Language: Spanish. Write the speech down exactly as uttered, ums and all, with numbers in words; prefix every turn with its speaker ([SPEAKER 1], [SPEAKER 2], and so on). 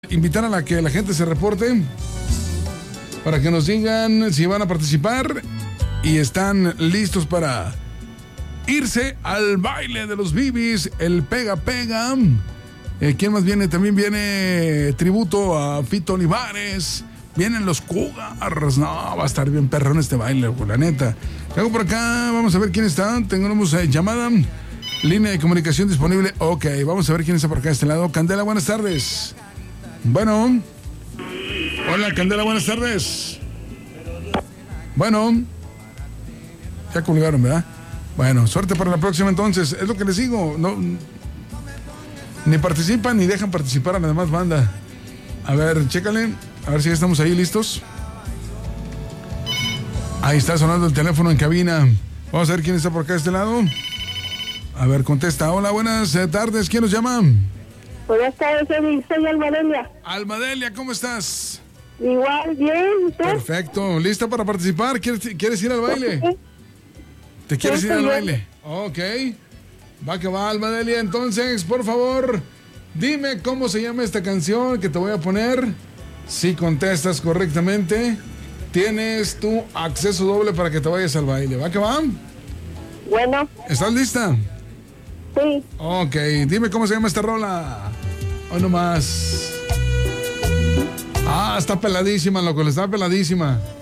[SPEAKER 1] Invitar a la que la gente se reporte para que nos digan si van a participar y están listos para irse al baile de los Bibis, el pega pega. Eh, ¿Quién más viene? También viene tributo a Fito Olivares. Vienen los Cougars. No, va a estar bien perrón este baile, la neta. Hago por acá, vamos a ver quién está. Tenemos eh, llamada, línea de comunicación disponible. Ok, vamos a ver quién está por acá de este lado. Candela, buenas tardes. Bueno. Hola, Candela, buenas tardes. Bueno. Ya colgaron, ¿verdad? Bueno, suerte para la próxima entonces. Es lo que les digo. No, ni participan ni dejan participar a la demás banda. A ver, chécale. A ver si ya estamos ahí listos. Ahí está sonando el teléfono en cabina. Vamos a ver quién está por acá de este lado. A ver, contesta. Hola, buenas tardes. ¿Quién nos llama?
[SPEAKER 2] Buenas tardes, soy Almadelia.
[SPEAKER 1] Almadelia, ¿cómo estás?
[SPEAKER 2] Igual, bien, ¿usted?
[SPEAKER 1] Perfecto. ¿Lista para participar? ¿Quieres, quieres ir al baile?
[SPEAKER 2] Sí.
[SPEAKER 1] ¿Te quieres
[SPEAKER 2] Sí,
[SPEAKER 1] ir al
[SPEAKER 2] bien.
[SPEAKER 1] baile? Ok. Va que va, Almadelia. Entonces, por favor, dime cómo se llama esta canción que te voy a poner. Si contestas correctamente, tienes tu acceso doble para que te vayas al baile. ¿Va que va?
[SPEAKER 2] Bueno,
[SPEAKER 1] ¿Estás lista?
[SPEAKER 2] sí.
[SPEAKER 1] Ok, dime cómo se llama esta rola. Hoy nomás. Ah, está peladísima, loco, está peladísima.